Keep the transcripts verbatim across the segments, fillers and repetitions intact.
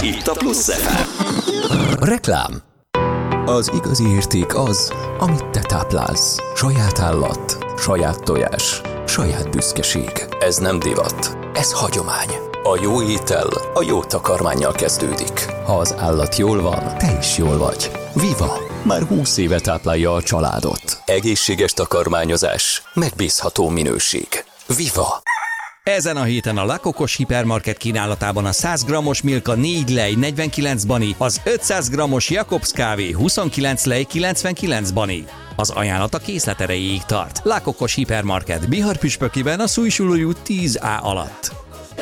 itt a Plusz ef em. Reklám. Az igazi érték az, amit te táplálsz. Saját állat, saját tojás, saját büszkeség. Ez nem divat, ez hagyomány. A jó étel a jó takarmánnyal kezdődik. Ha az állat jól van, te is jól vagy. Viva! Már húsz éve táplálja a családot. Egészséges takarmányozás, megbízható minőség. Viva! Ezen a héten a Lakokos Hipermarket kínálatában a száz grammos Milka négy lej negyvenkilenc bani, az ötszáz grammos Jakobs kávé huszonkilenc lej kilencvenkilenc bani. Az ajánlat a készlet erejéig tart. Lakokos Hipermarket Bihar-püspökiben a Szújsulói út tíz á alatt.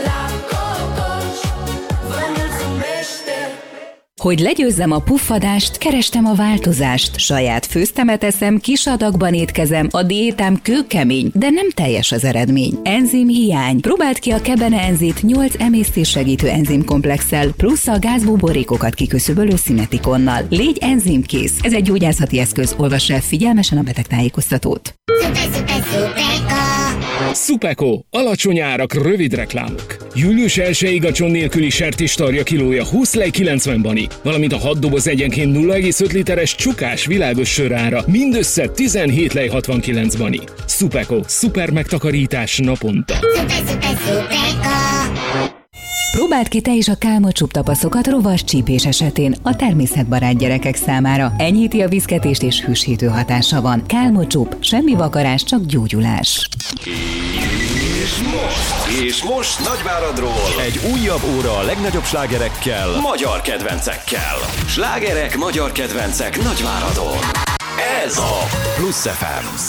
Hogy legyőzzem a puffadást, kerestem a változást. Saját főztemet eszem, kis adagban étkezem, a diétám kőkemény, de nem teljes az eredmény. Enzim hiány. Próbáld ki a Kebene Enzit nyolc emésztéssegítő enzimkomplexsel, plusz a gázbuborékokat kiküszöbölő szimetikonnal. Légy enzimkész. Ez egy gyógyászati eszköz, olvass el figyelmesen a betegtájékoztatót. Szupeko, alacsony árak, rövid reklámok. július elsejéig a cson nélküli sertéstarja kilója húsz lej kilencven bani, valamint a hat doboz egyenként nulla egész öt literes csukás világos sörára mindössze tizenhét lej hatvankilenc bani. Szupeko, szuper megtakarítás naponta. Próbáld ki te is a Kálmocsup tapaszokat rovas csípés esetén a természetbarát gyerekek számára. Enyhíti a viszketést és hűsítő hatása van. Kálmocsup, semmi vakarás, csak gyógyulás. És most, és most Nagyváradról Egy újabb óra a legnagyobb slágerekkel, magyar kedvencekkel. Slágerek, magyar kedvencek Nagyváradon. Ez a Plusz ef em.